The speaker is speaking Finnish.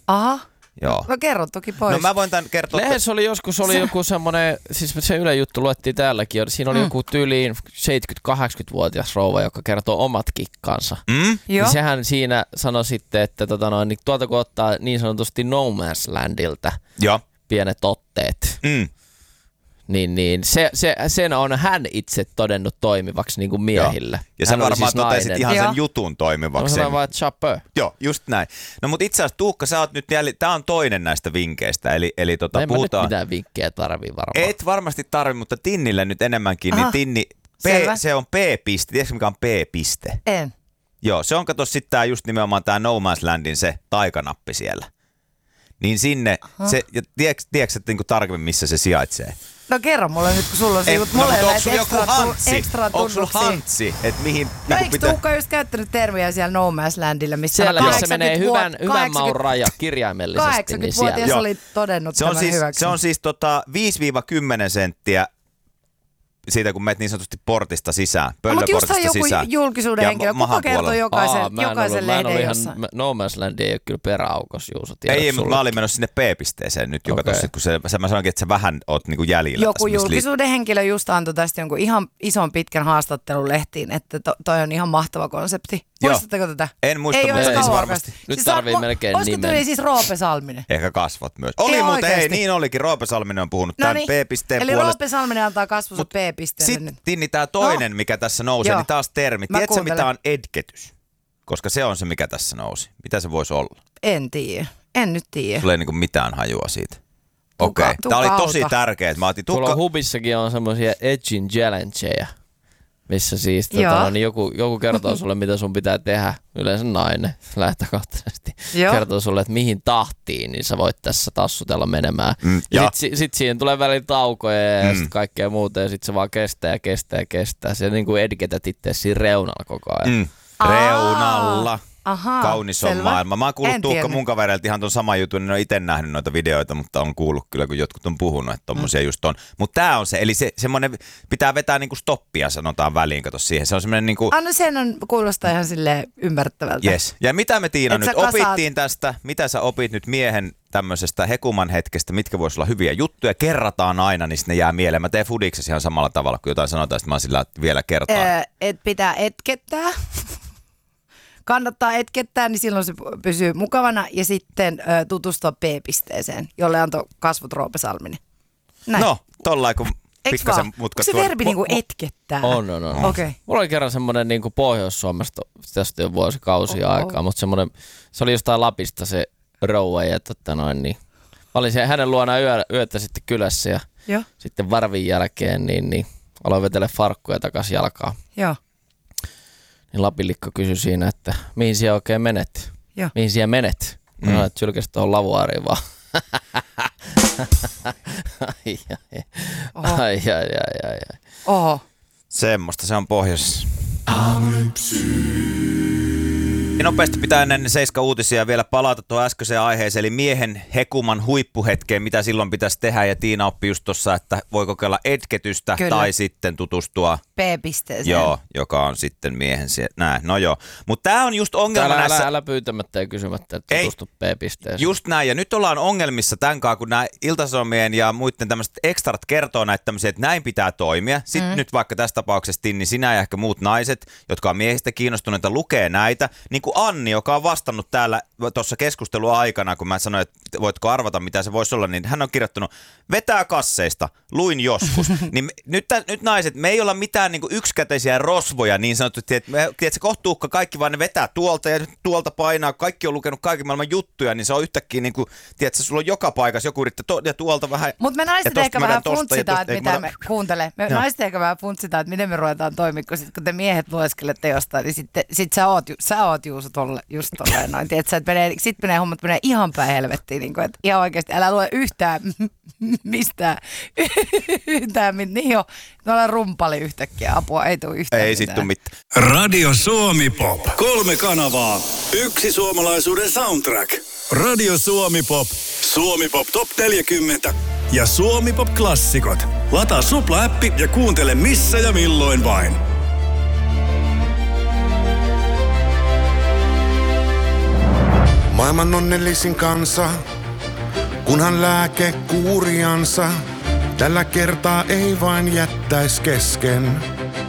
Aha. Joo. No kerro toki pois. No mä voin tämän kertoa. Lehdessä oli joskus joku semmoinen, siis se Yle juttu luettiin täälläkin, siinä oli joku tyyliin 70-80-vuotias rouva, joka kertoo omat kikkansa. Joo. Sehän siinä sanoi sitten, että niin tuolta kun ottaa niin sanotusti No Man's Landilta pienet otteet, niin sen on hän itse todennut toimivaksi niin kuin miehille. Ja sä varmaan siis totesit ihan sen jutun toimivaksi. No vaan chapeau. Joo, just näin. No mut itse asiassa Tuukka, sä oot nyt tää on toinen näistä vinkkeistä. Eli en puhutaan. Mä nyt mitään vinkkejä tarvii varmaan. Et varmasti tarvi, mutta Tinnille nyt enemmänkin. Niin Tinni, se on P-piste. Tiedätkö mikä on P-piste? En. Joo, se on kato sitten tää just nimenomaan tää No Man's Landin se taikanappi siellä. Niin sinne, tiedätkö että niinku tarkemmin missä se sijaitsee? No kerro mulle nyt, kun sulla on siivut mulle ekstra onko sulla hantsi? Että mihin no eikö Tuukka just käyttänyt termiä siellä No Man's Landilla, missä siellä missä menee hyvän maun raja kirjaimellisesti. 80-vuotias oli todennut tämän hyväksi. Se on siis 5-10 senttiä siitä, kun menet niin sanotusti portista sisään, pöllöportista sisään. Mutta just joku julkisuuden henkilö, kuka kertoo jokaisen lehden jossain. No Man's Land ei ole kyllä peräaukos, Juuso. Ei, mutta mä olin menossa sinne P-pisteeseen nyt, joka tossa, kun mä sanoinkin, että sä vähän oot niinku jäljellä. Joku julkisuuden henkilö just antoi tästä jonkun ihan ison pitkän haastattelun lehtiin, että toi on ihan mahtava konsepti. Muistatteko tätä? En muista, mutta ei varmasti. Nyt tarvii melkein nimen. Olisiko tuli siis Roope Salminen? Ehkä kasvot myös. Oli muuten, ei, niin olikin. Roope Salminen on puhunut tämän P-pisteen eli puolesta. Roope Salminen antaa kasvonsa P-pisteelle. Sitten Tinni, tää toinen, mikä tässä nousee, niin taas termi. Tiedätkö mitä on edgetys? Koska se on se, mikä tässä nousi. Mitä se voisi olla? En tiedä. En nyt tiedä. Sulla ei niinku mitään hajua siitä. Okei. Tää oli tosi tärkeä. Tuolla Hubissakin on semmoisia edging challengeja, missä siis niin joku kertoo sulle, mitä sun pitää tehdä. Yleensä nainen lähtökohtaisesti. Kertoo sulle, että mihin tahtiin, niin sä voit tässä tassutella menemään. Ja sit siihen tulee välillä taukoja ja sit kaikkea muuta. Ja sit se vaan kestää. Se niin kuin edgetät itse siinä reunalla koko ajan. Reunalla. Aha, kaunis on maailma. Mä oon kuullut Tuukka mun kavereilta ihan ton sama jutun, niin en ole itse nähnyt noita videoita, mutta on kuullut kyllä, kun jotkut on puhunut, että tommosia just on. Mutta tää on se, eli semmonen pitää vetää niinku stoppia, sanotaan väliin, kato siihen. Se on semmonen niinku... Anna sen on, kuulostaa ihan silleen ymmärrettävältä. Yes. Ja mitä me Tiina nyt opittiin tästä? Mitä sä opit nyt miehen tämmöisestä hekuman hetkestä, mitkä vois olla hyviä juttuja? Kerrataan aina, niin ne jää mieleen. Mä teen Fudiksessa ihan samalla tavalla, kun jotain sanotaan, että mä sillä vielä kertaan. Et pitää etkettää. Kannattaa etkettää, niin silloin se pysyy mukavana ja sitten tutustua P-pisteeseen, jolle antoi kasvot Roope Salminen. Näin. No, tollain kun pikkasen mutkat. Onko se verbi niinku etkettää? On. Okay. Mulla oli kerran semmoinen niinku Pohjois-Suomesta, tästä jo vuosikausia aikaa, mutta semmoinen, se oli jostain Lapista se rouva ja niin. Mä olin siellä hänen luonaan yötä sitten kylässä ja sitten varvin jälkeen niin aloin vetellä farkkuja takaisin jalkaa. Joo. Niin Lapilikko kysyi siinä, että mihin siellä oikein menet? Joo. Mihin siellä menet? Mä sanoin, että sylkäsi tuohon lavuaariin vaan. Ai. Oho. Semmosta se on pohjoisessa. Nopeasti pitää ennen 7 uutisia vielä palata tuohon äskeiseen aiheeseen, eli miehen hekuman huippuhetkeen, mitä silloin pitäisi tehdä. Ja Tiina oppi just tuossa, että voi kokeilla etketystä tai sitten tutustua P-pisteeseen. Joo, joka on sitten miehen siellä. Näin, no joo. Mutta tämä on just ongelma näissä... Älä pyytämättä ja kysymättä, että tutustu P-pisteeseen. Just näin, ja nyt ollaan ongelmissa tämän kanssa, kun nämä Ilta-Sanomien ja muiden tämmöiset ekstrat kertoo näitä tämmöisiä, että näin pitää toimia. Sitten nyt vaikka tässä tapauksessa Tinni, sinä ja ehkä muut naiset, jotka on miehistä kiinnostuneita, lukee näitä. Niin kuin Anni, joka on vastannut täällä tuossa keskustelun aikana, kun mä sanoin, että voitko arvata, mitä se voisi olla, niin hän on kirjoittanut, vetää kasseista, luin joskus. Niin nyt naiset, me ei olla mitään niin kuin yksikäteisiä rosvoja niin sanottu, että se kohtuukka kaikki vaan ne vetää tuolta ja tuolta painaa, kaikki on lukenut kaiken maailman juttuja, niin se on yhtäkkiä niin kuin, tiedätkö, sulla on joka paikassa joku yrittää ja tuolta vähän. Mutta me naiset ehkä vähän funtsitaan, että mitä me kuuntelee. Me naiset ehkä vähän funtsitaan, että miten me ruvetaan toimia, kun te miehet lueskelette jostain, niin sitten sä oot Juuso just tolleen noin. Sitten hommat menee ihan päin helvettiin, niin kuin, että ihan oikeasti älä lue yhtään mistään. Niin jo, me ollaan rumpali yhtäkkiä, apua ei tule yhtään ei sit tuu mitään. Radio Suomi Pop. 3 kanavaa, 1 suomalaisuuden soundtrack. Radio Suomi Pop, Suomi Pop Top 40 ja Suomi Pop Klassikot. Lataa Supla-appi ja kuuntele missä ja milloin vain. Maailman onnellisin kansa, kunhan lääkekuuriansa tällä kertaa ei vain jättäis kesken.